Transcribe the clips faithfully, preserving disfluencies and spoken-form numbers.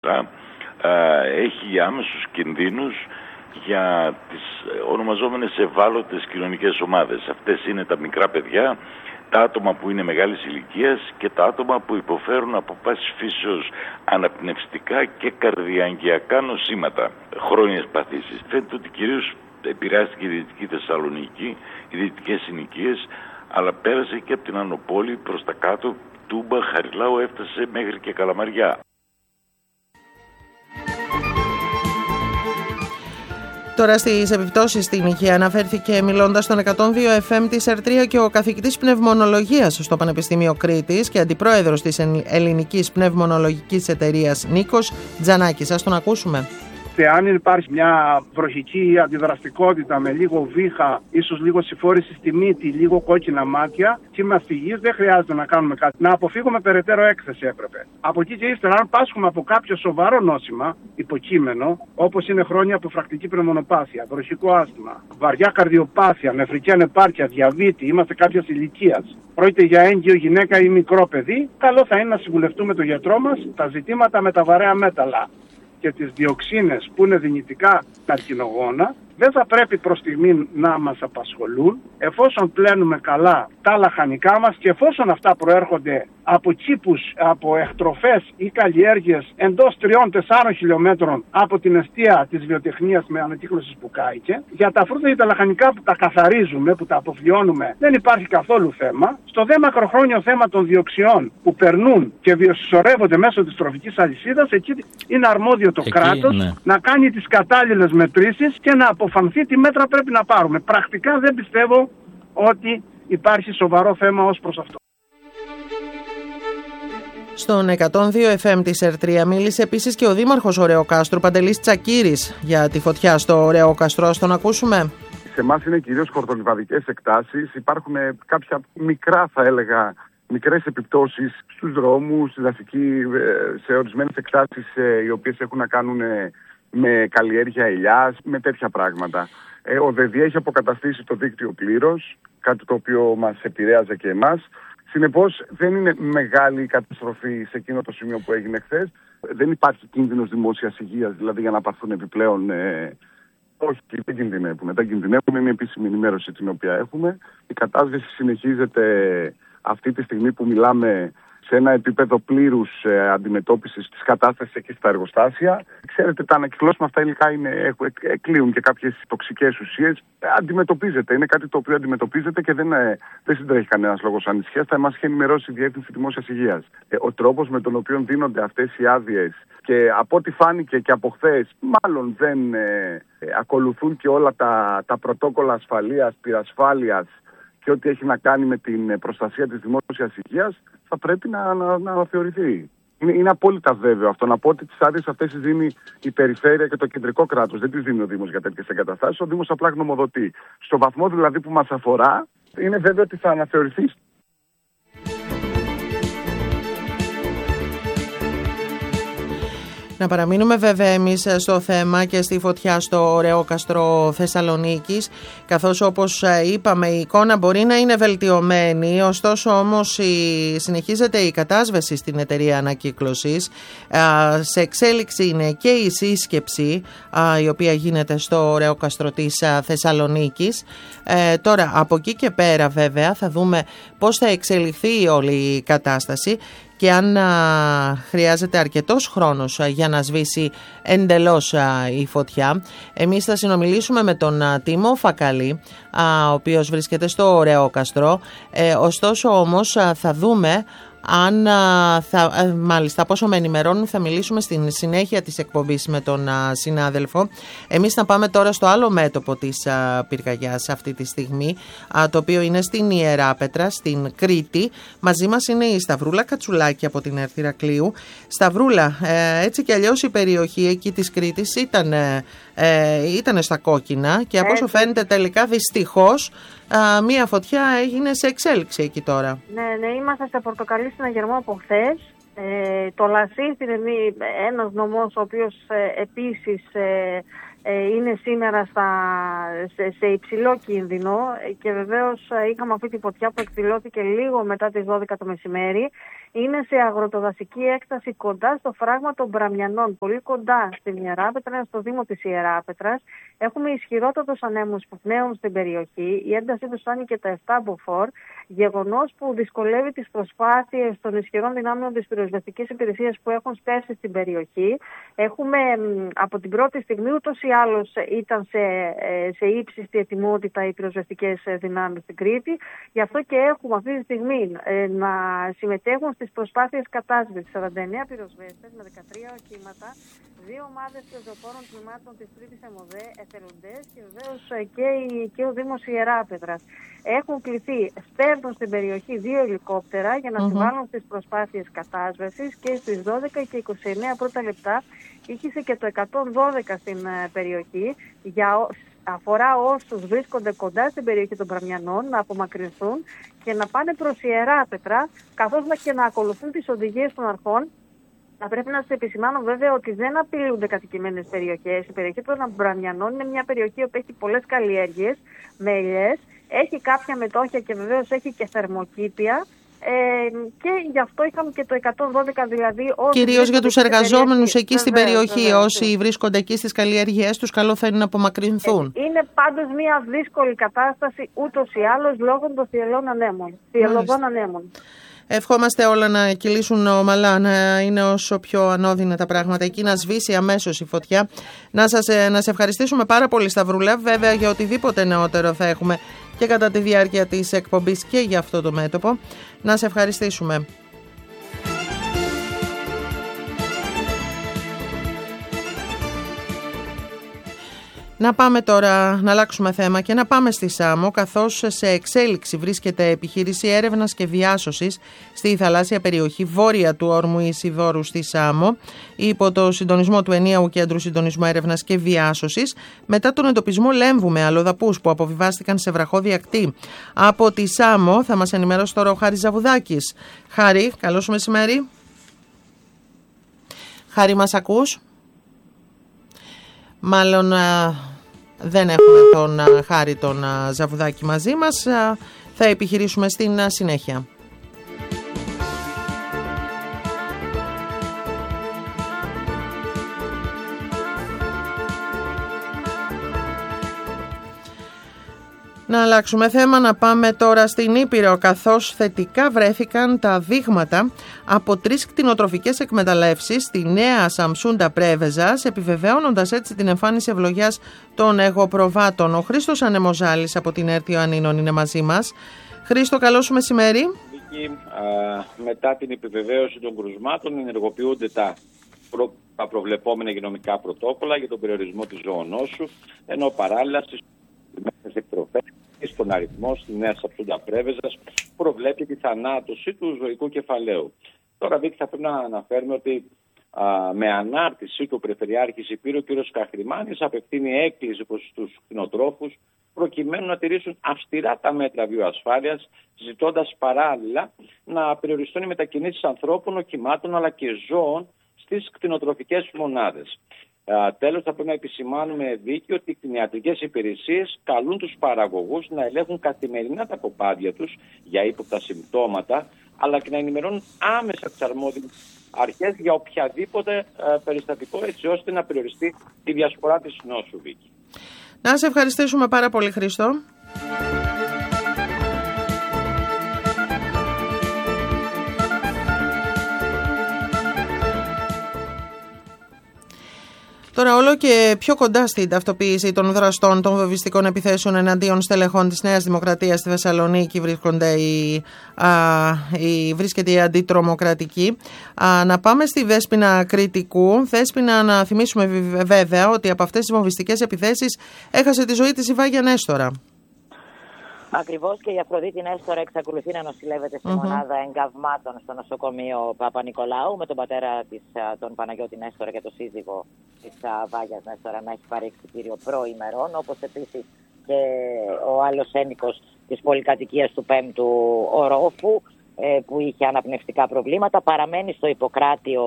έχει άμεσους κινδύνους για τις ονομαζόμενες ευάλωτες κοινωνικές ομάδες. Αυτές είναι τα μικρά παιδιά, τα άτομα που είναι μεγάλης ηλικίας και τα άτομα που υποφέρουν από πάσης φύσεως αναπνευστικά και καρδιαγγειακά νοσήματα, χρόνιες παθήσεις. Φαίνεται ότι κυρίως επηρεάστηκε η Δυτική Θεσσαλονίκη, οι δυτικές συνοικίες, αλλά πέρασε και από την Ανοπόλη προς τα κάτω, Τούμπα, Χαριλάου, έφτασε μέχρι και Καλαμαριά. Τώρα στις επιπτώσεις στην υγεία αναφέρθηκε μιλώντας στον εκατόν δύο εφ εμ της Ερτρία και ο καθηγητής πνευμονολογίας στο Πανεπιστήμιο Κρήτης και αντιπρόεδρος της Ελληνικής Πνευμονολογικής Εταιρείας Νίκος Τζανάκης. Ας τον ακούσουμε. Αν υπάρχει μια βροχική αντιδραστικότητα με λίγο βήχα, ίσως λίγο συμφόρηση στη μύτη, λίγο κόκκινα μάτια, κύμα φυγής, δεν χρειάζεται να κάνουμε κάτι. Να αποφύγουμε περαιτέρω έκθεση έπρεπε. Από εκεί και ύστερα, αν πάσχουμε από κάποιο σοβαρό νόσημα, υποκείμενο, όπως είναι χρόνια αποφρακτική πνευμονοπάθεια, βροχικό άσθημα, βαριά καρδιοπάθεια, νεφρική ανεπάρκεια, διαβήτη, είμαστε κάποια ηλικία, πρόκειται για έγκυο γυναίκα ή μικρό παιδί, καλό θα είναι να συμβουλευτούμε τον γιατρό μας τα ζητήματα με τα βαρέα μέταλλα και τις διοξίνες που είναι δυνητικά καρκινογόνα, δεν θα πρέπει προς στιγμή να μας απασχολούν, εφόσον πλένουμε καλά τα λαχανικά μας και εφόσον αυτά προέρχονται από κήπους, από εκτροφές ή καλλιέργειες εντός τριών τεσσάρων χιλιόμετρων από την εστία της βιοτεχνίας με ανακύκλωσης που κάηκε. Για τα φρούτα ή τα λαχανικά που τα καθαρίζουμε, που τα αποφλιώνουμε, δεν υπάρχει καθόλου θέμα. Στο δε μακροχρόνιο θέμα των διοξιών που περνούν και βιοσυσσωρεύονται μέσω της τροφικής αλυσίδας, εκεί είναι αρμόδιο το εκεί, κράτος ναι. να κάνει τις κατάλληλες μετρήσεις και να αποφανθεί τι μέτρα πρέπει να πάρουμε. Πρακτικά δεν πιστεύω ότι υπάρχει σοβαρό θέμα ως προς αυτό. Στον εκατόν δύο εφ εμ της Ερτρία μίλησε επίσης και ο δήμαρχος Ωρεοκάστρου Παντελής Τσακύρης για τη φωτιά στο Ωρεοκαστρό. Ας τον ακούσουμε. Σε εμάς είναι κυρίως χορτολιβαδικές εκτάσεις. Υπάρχουν κάποια μικρά, θα έλεγα, μικρές επιπτώσεις στους δρόμους, στη δασική, σε ορισμένες εκτάσεις οι οποίες έχουν να κάνουν με καλλιέργεια ελιάς, με τέτοια πράγματα. Ο ΔΕΔΙ έχει αποκαταστήσει το δίκτυο πλήρως, κάτι το οποίο μας επηρέαζε και εμάς. Συνεπώς δεν είναι μεγάλη η καταστροφή σε εκείνο το σημείο που έγινε χθες. Δεν υπάρχει κίνδυνος δημόσιας υγείας, δηλαδή για να πάρθουν επιπλέον. Ε, όχι, δεν κινδυνεύουν. Δεν κινδυνεύουν, είναι η επίσημη ενημέρωση την οποία έχουμε. Η κατάσβεση συνεχίζεται αυτή τη στιγμή που μιλάμε σε ένα επίπεδο πλήρους ε, αντιμετώπισης της κατάστασης εκεί στα εργοστάσια. Ξέρετε, τα ανακυκλώσιμα αυτά υλικά είναι, εκλείουν και κάποιες τοξικές ουσίες. Ε, αντιμετωπίζεται, είναι κάτι το οποίο αντιμετωπίζεται και δεν, ε, δεν συντρέχει κανένας λόγος ανησυχίας. Θα μας έχει ενημερώσει η Διεύθυνση Δημόσιας Υγείας. Ε, ο τρόπος με τον οποίο δίνονται αυτές οι άδειες και από ό,τι φάνηκε και από χθες, μάλλον δεν ε, ε, ακολουθούν και όλα τα, τα πρωτόκολλα ασφαλείας, πυρασφάλειας και ό,τι έχει να κάνει με την προστασία της δημόσιας υγείας, θα πρέπει να, να, να αναθεωρηθεί. Είναι, είναι απόλυτα βέβαιο αυτό. Να πω ότι τις άδειες αυτές τις δίνει η περιφέρεια και το κεντρικό κράτος. Δεν τις δίνει ο Δήμος για τέτοιες εγκαταστάσεις. Ο Δήμος απλά γνωμοδοτεί. Στο βαθμό δηλαδή που μας αφορά, είναι βέβαιο ότι θα αναθεωρηθεί. Να παραμείνουμε βέβαια εμείς στο θέμα και στη φωτιά στο Ωρεόκαστρο Θεσσαλονίκης, καθώς όπως είπαμε η εικόνα μπορεί να είναι βελτιωμένη, ωστόσο όμως η... συνεχίζεται η κατάσβεση στην εταιρεία ανακύκλωσης. Σε εξέλιξη είναι και η σύσκεψη η οποία γίνεται στο Ωρεόκαστρο της Θεσσαλονίκης. Ε, τώρα από εκεί και πέρα βέβαια θα δούμε πώς θα εξελιχθεί όλη η κατάσταση και αν α, χρειάζεται αρκετός χρόνος α, για να σβήσει εντελώς α, η φωτιά. Εμείς θα συνομιλήσουμε με τον α, Τίμο Φακαλή, α, ο οποίος βρίσκεται στο Ωρεόκαστρο. Ε, ωστόσο όμως α, θα δούμε αν θα, μάλιστα από όσο με ενημερώνουν θα μιλήσουμε στην συνέχεια της εκπομπής με τον α, συνάδελφο. Εμείς θα πάμε τώρα στο άλλο μέτωπο της α, πυρκαγιάς αυτή τη στιγμή, α, το οποίο είναι στην Ιεράπετρα, στην Κρήτη. Μαζί μας είναι η Σταυρούλα Κατσουλάκη από την Ερθ Ηρακλείου. Σταυρούλα, ε, έτσι κι αλλιώς η περιοχή εκεί της Κρήτης ήταν, ε, ήταν στα κόκκινα και από όσο φαίνεται τελικά δυστυχώς Α, μία φωτιά έγινε σε εξέλιξη εκεί τώρα. Ναι, ναι, είμαστε σε πορτοκαλί συναγερμό από χθες. Ε, το Λασίθι είναι ένας νομός ο οποίος ε, επίσης ε, είναι σήμερα στα, σε, σε υψηλό κίνδυνο και βεβαίως είχαμε αυτή τη φωτιά που εκδηλώθηκε λίγο μετά τις δώδεκα το μεσημέρι. Είναι σε αγροτοδασική έκταση κοντά στο φράγμα των Μπραμιανών, πολύ κοντά στην Ιεράπετρα, στο Δήμο της Ιεράπετρας. Έχουμε ισχυρότατους ανέμους που πνέουν στην περιοχή. Η έντασή τους φτάνει και τα επτά μποφόρ, γεγονός που δυσκολεύει τις προσπάθειες των ισχυρών δυνάμεων της πυροσβεστικής υπηρεσίας που έχουν στέσει στην περιοχή. Έχουμε από την πρώτη στιγμή ούτως ή άλλως ήταν σε, σε ύψιστη ετοιμότητα οι πυροσβεστικές δυνάμεις στην Κρήτη. Γι' αυτό και έχουμε αυτή τη στιγμή να συμμετέχουν στις προσπάθειες κατάσβεσης σαράντα εννέα πυροσβέστες με δεκατρία οχήματα, δύο ομάδες πεζοπόρων τμήματων της Τρίτης ΕΜΟΔΕ, εθελοντές και βεβαίως και, και ο Δήμος Ιεράπετρας. Έχουν κληθεί, στέλνουν στην περιοχή δύο ελικόπτερα για να mm-hmm. συμβάλλουν στις προσπάθειες κατάσβεσης και στις δώδεκα και είκοσι εννέα πρώτα λεπτά ήχησε και το εκατόν δώδεκα στην περιοχή για αφορά όσους βρίσκονται κοντά στην περιοχή των Μπραμιανών να απομακρυνθούν και να πάνε προς Ιεράπετρα, καθώς και να ακολουθούν τις οδηγίες των αρχών. Θα πρέπει να σας επισημάνω βέβαια ότι δεν απειλούνται κατοικημένες περιοχές. Η περιοχή των Μπραμιανών είναι μια περιοχή που έχει πολλές καλλιέργειες με ελιές, έχει κάποια μετόχια και βεβαίως έχει και θερμοκήπια. Ε, και γι' αυτό είχαμε και το εκατόν δώδεκα, δηλαδή κυρίως για τους εργαζόμενους εκεί στην περιοχή, βέβαια, όσοι βέβαια. βρίσκονται εκεί στις καλλιέργειές τους, καλό θα είναι να απομακρυνθούν. Ε, είναι πάντως μια δύσκολη κατάσταση ούτως ή άλλως λόγω των θυελλών ανέμων, θυελλωδών ανέμων. Ευχόμαστε όλα να κυλήσουν ομαλά, να είναι όσο πιο ανώδυνα τα πράγματα εκεί, να σβήσει αμέσως η φωτιά. Να σας να σε ευχαριστήσουμε πάρα πολύ, Σταυρούλα, βέβαια για οτιδήποτε νεότερο θα έχουμε και κατά τη διάρκεια της εκπομπής και για αυτό το μέτωπο. Να σε ευχαριστήσουμε. Να πάμε τώρα, να αλλάξουμε θέμα και να πάμε στη Σάμο, καθώς σε εξέλιξη βρίσκεται επιχείρηση έρευνας και διάσωσης στη θαλάσσια περιοχή βόρεια του όρμου Ισιδώρου στη Σάμο, υπό το συντονισμό του Ενιαίου Κέντρου Συντονισμού Έρευνας και Διάσωσης, μετά τον εντοπισμό λέμβου με αλλοδαπούς που αποβιβάστηκαν σε βραχώδη ακτή. Από τη Σάμο θα μας ενημερώσει τώρα ο Χάρης Ζαβουδάκης. Χάρη, καλώς μεσημέρι. Χάρη, μας ακούς? Μάλλον δεν έχουμε τον Χάρη τον Ζαβουδάκη μαζί μας. Θα επιχειρήσουμε στην συνέχεια. Να αλλάξουμε θέμα, να πάμε τώρα στην Ήπειρο, καθώς θετικά βρέθηκαν τα δείγματα από τρεις κτηνοτροφικές εκμεταλλεύσεις στη Νέα Σαμσούντα Πρέβεζας, επιβεβαιώνοντας έτσι την εμφάνιση ευλογιάς των εγωπροβάτων. Ο Χρήστος Ανεμοζάλης από την Έρτιο Ανίνων είναι μαζί μας. Χρήστο, καλό σου μεσημέρι. Βίκη, α, μετά την επιβεβαίωση των κρουσμάτων ενεργοποιούνται τα, προ, τα προβλεπόμενα υγειονομικά πρωτόκολλα για τον περιορισμό της ζωονόσου, ενώ παράλληλα στις εκτροφές στον αριθμό στη Νέα Σαμσούντα Πρέβεζας προβλέπει τη θανάτωση του ζωικού κεφαλαίου. Τώρα, Βίκη, θα πρέπει να αναφέρουμε ότι α, με ανάρτηση του Περιφερειάρχης Ηπείρου, ο κ. Καχρημάνης απευθύνει έκκληση προς τους κτηνοτρόφους προκειμένου να τηρήσουν αυστηρά τα μέτρα βιοασφάλειας, ζητώντας παράλληλα να περιοριστούν οι μετακινήσεις ανθρώπων, οχημάτων αλλά και ζώων στις κτηνοτροφικές μονάδες. Uh, τέλος, θα πρέπει να επισημάνουμε, Βίκη, ότι οι κτηνιατρικές υπηρεσίες καλούν τους παραγωγούς να ελέγχουν καθημερινά τα κοπάδια τους για ύποπτα συμπτώματα, αλλά και να ενημερώνουν άμεσα τις αρμόδιες αρχές για οποιαδήποτε uh, περιστατικό, έτσι ώστε να περιοριστεί τη διασπορά της νόσου, Βίκη. Να σε ευχαριστήσουμε πάρα πολύ, Χρήστο. Τώρα όλο και πιο κοντά στην ταυτοποίηση των δραστών των βομβιστικών επιθέσεων εναντίον στελεχών της Νέας Δημοκρατίας στη Θεσσαλονίκη βρίσκονται οι, α, οι, βρίσκεται η αντιτρομοκρατική. Α, να πάμε στη Δέσποινα Κρητικού. Δέσποινα, να θυμίσουμε βέβαια ότι από αυτές τις βομβιστικές επιθέσεις έχασε τη ζωή της η Βάγια Νέστορα. Ακριβώς, και η Αφροδίτη Νέστορα εξακολουθεί να νοσηλεύεται στη mm-hmm. μονάδα εγκαυμάτων στο νοσοκομείο Παπα-Νικολάου, με τον πατέρα της, τον Παναγιώτη Νέστορα, και τον σύζυγο της Βάγιας Νέστορα να έχει πάρει εξιτήριο προημερών, όπως επίσης και ο άλλος ένοικος της πολυκατοικίας του πέμπτου ορόφου, που είχε αναπνευστικά προβλήματα. Παραμένει στο Ιπποκράτιο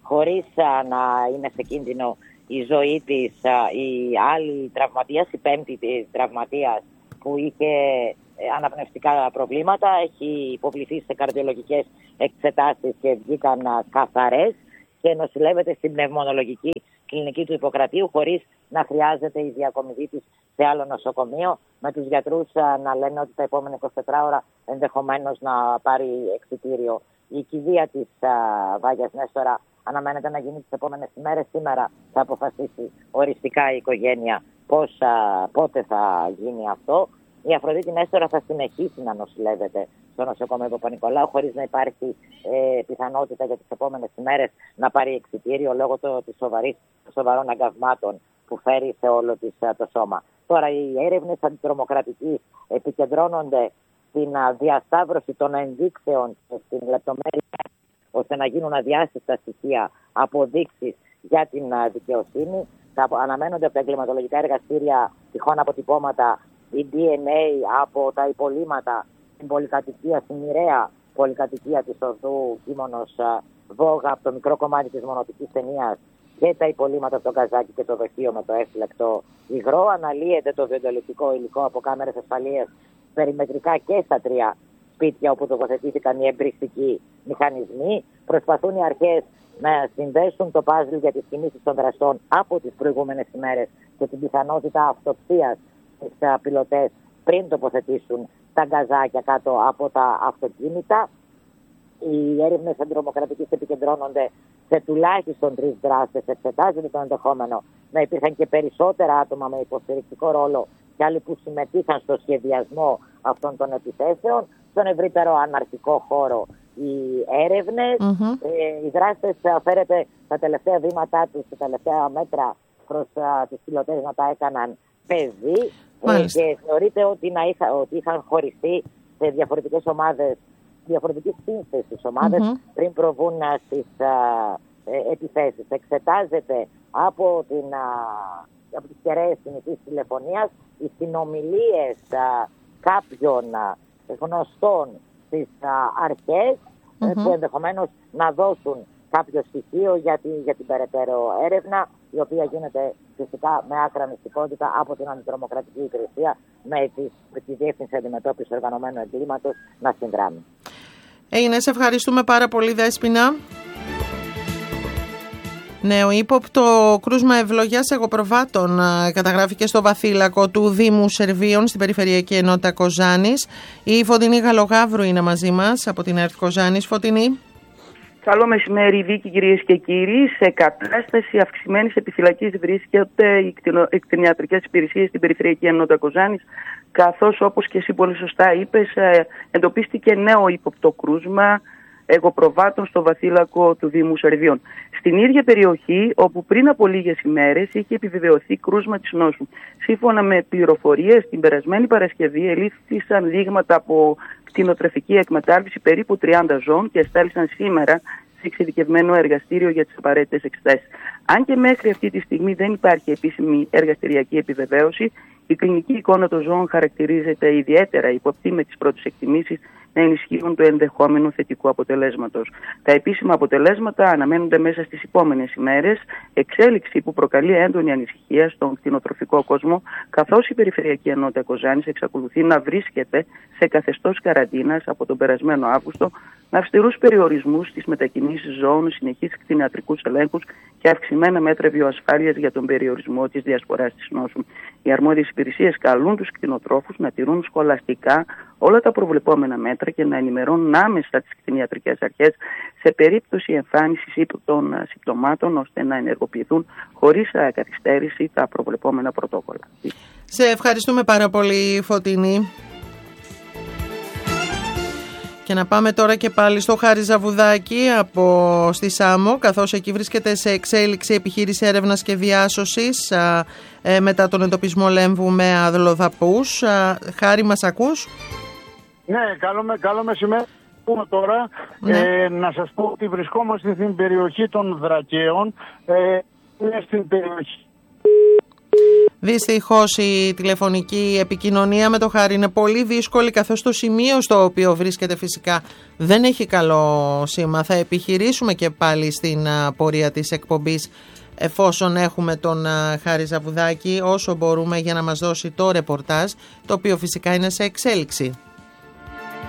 χωρίς να είναι σε κίνδυνο η ζωή της. Η άλλη τραυματίας, η πέμπτη τραυματίας που είχε αναπνευστικά προβλήματα, έχει υποβληθεί σε καρδιολογικές εξετάσεις και βγήκαν καθαρές και νοσηλεύεται στην πνευμονολογική κλινική του Ιπποκρατίου χωρίς να χρειάζεται η διακομιδή της σε άλλο νοσοκομείο, με τους γιατρούς να λένε ότι τα επόμενα είκοσι τέσσερις ώρα ενδεχομένως να πάρει εξιτήριο. Η κηδεία της Βάγιας Νέστορα αναμένεται να γίνει τις επόμενες ημέρες. Σήμερα θα αποφασίσει οριστικά η οικογένεια πώς, πότε θα γίνει αυτό. Η Αφροδίτη Νέστορα θα συνεχίσει να νοσηλεύεται στο νοσοκομείο Παπα-Νικολάου χωρίς να υπάρχει ε, πιθανότητα για τις επόμενες ημέρες να πάρει εξιτήριο λόγω των σοβαρών αγκαυμάτων που φέρει σε όλο της το σώμα. Τώρα οι έρευνες αντιτρομοκρατικής επικεντρώνονται στην διασταύρωση των ενδείξεων και στην λεπτομέρεια ώστε να γίνουν αδιάσυστα στοιχεία, αποδείξεις για την δικαιοσύνη. Θα αναμένονται από τα εγκληματολογικά εργαστήρια τυχόν αποτυπώματα, η ντι εν έι από τα υπολείμματα στην πολυκατοικία, στην μοιραία πολυκατοικία της οδού Κίμωνος Βόγα, από το μικρό κομμάτι της μονοτικής ταινίας και τα υπολείμματα από το καζάκι και το δοχείο με το έφλεκτο υγρό. Αναλύεται το βιντεοληπτικό υλικό από κάμερες ασφαλείας περιμετρικά και στα τρία σπίτια όπου τοποθετήθηκαν οι εμπριστικοί μηχανισμοί. Προσπαθούν οι αρχές να συνδέσουν το παζλ για τις κινήσεις των δραστών από τις προηγούμενες ημέρες και την πιθανότητα αυτοψίας στις πιλωτές πριν τοποθετήσουν τα γκαζάκια κάτω από τα αυτοκίνητα. Οι έρευνες αντιτρομοκρατικής επικεντρώνονται σε τουλάχιστον τρεις δράστες. Εξετάζεται το ενδεχόμενο να υπήρχαν και περισσότερα άτομα με υποστηρικτικό ρόλο και άλλοι που συμμετείχαν στο σχεδιασμό αυτών των επιθέσεων. Στον ευρύτερο αναρχικό χώρο οι έρευνες, mm-hmm. ε, οι δράστες φέρεται τα τελευταία βήματά τους, τα τελευταία μέτρα προς uh, τους πιλωτές να τα έκαναν παιδί ε, και θεωρείται ότι, να είχα, ότι είχαν χωριστεί σε διαφορετικές ομάδες, διαφορετικές σύνθεσης ομάδες mm-hmm. πριν προβούν στις uh, ε, επιθέσεις. Εξετάζεται από, την, uh, από τις κεραίες κινητής τηλεφωνίας οι συνομιλίες uh, κάποιων uh, γνωστών στις α, αρχές mm-hmm. που ενδεχομένως να δώσουν κάποιο στοιχείο για, τη, για την περαιτέρω έρευνα, η οποία γίνεται φυσικά με άκρα μυστικότητα από την Αντιτρομοκρατική Υπηρεσία με τη, με τη Διεύθυνση Αντιμετώπισης Οργανωμένου Εγκλήματος να συνδράμει. Έγινε, σε ευχαριστούμε πάρα πολύ, Δέσποινα. Νεούποπτο κρούσμα ευλογιάς εγωπροβάτων καταγράφηκε στο βαθύλακο του Δήμου Σερβίων στην Περιφερειακή Ενότητα Κοζάνης. Η Φωτεινή Γαλογαύρου είναι μαζί μας από την ΕΡΤ Κοζάνης. Φωτεινή. Καλό μεσημέρι, Βίκη, κυρίες και κύριοι. Σε κατάσταση αυξημένης επιφυλακής βρίσκονται οι κτηνιατρικές υπηρεσίες στην Περιφερειακή Ενότητα Κοζάνης, καθώς, όπως και εσύ πολύ σωστά είπες, εντοπίστηκε νέο ύποπτο κρούσμα εγωπροβάτων στο βαθύλακο του Δήμου Σερβίων. Στην ίδια περιοχή, όπου πριν από λίγες ημέρες είχε επιβεβαιωθεί κρούσμα της νόσου. Σύμφωνα με πληροφορίες, την περασμένη Παρασκευή ελήφθησαν δείγματα από κτηνοτροφική εκμετάλλευση περίπου τριάντα ζώων και εστάλησαν σήμερα σε εξειδικευμένο εργαστήριο για τις απαραίτητες εξετάσεις. Αν και μέχρι αυτή τη στιγμή δεν υπάρχει επίσημη εργαστηριακή επιβεβαίωση, η κλινική εικόνα των ζώων χαρακτηρίζεται ιδιαίτερα υποπτή με τις πρώτες εκτιμήσεις να ενισχύουν το ενδεχόμενο θετικού αποτελέσματος. Τα επίσημα αποτελέσματα αναμένονται μέσα στις επόμενες ημέρες, εξέλιξη που προκαλεί έντονη ανησυχία στον κτηνοτροφικό κόσμο, καθώς η Περιφερειακή Ενότητα Κοζάνης εξακολουθεί να βρίσκεται σε καθεστώς καραντίνας από τον περασμένο Αύγουστο, με αυστηρούς περιορισμούς στις μετακινήσεις ζώων, συνεχείς κτηνιατρικούς ελέγχους και αυξημένα μέτρα βιοασφάλειας για τον περιορισμό της διασποράς της νόσου. Οι αρμόδιες υπηρεσίες καλούν τους κτηνοτρόφους να τηρούν σχολαστικά όλα τα προβλεπόμενα μέτρα και να ενημερώνουν άμεσα τις κτηνιατρικές αρχές σε περίπτωση εμφάνισης των συμπτωμάτων, ώστε να ενεργοποιηθούν χωρίς καθυστέρηση τα προβλεπόμενα πρωτόκολλα. Σε ευχαριστούμε πάρα πολύ, Φωτεινή. Και να πάμε τώρα και πάλι στο Χάρη Ζαβουδάκη από στη Σάμο, καθώς εκεί βρίσκεται σε εξέλιξη επιχείρηση έρευνας και διάσωσης α, ε, μετά τον εντοπισμό λέμβου με αδλοδαπούς. Α, Χάρη, μας ακούς? Ναι, καλό, με, καλό μεσημέρι. Τώρα, ναι. ε, να σας πω ότι βρισκόμαστε στην περιοχή των Δρακαίων. Ε, είναι στην περιοχή... Δυστυχώς η τηλεφωνική επικοινωνία με το Χάρη είναι πολύ δύσκολη, καθώς το σημείο στο οποίο βρίσκεται φυσικά δεν έχει καλό σήμα. Θα επιχειρήσουμε και πάλι στην πορεία της εκπομπής, εφόσον έχουμε τον Χάρη Ζαβουδάκη, όσο μπορούμε για να μας δώσει το ρεπορτάζ, το οποίο φυσικά είναι σε εξέλιξη.